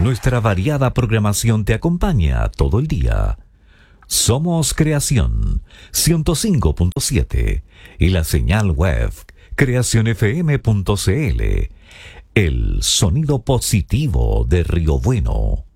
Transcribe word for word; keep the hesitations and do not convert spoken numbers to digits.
Nuestra variada programación te acompaña todo el día. Somos Creación ciento cinco punto siete y la señal web creación f m punto c l. El sonido positivo de Río Bueno.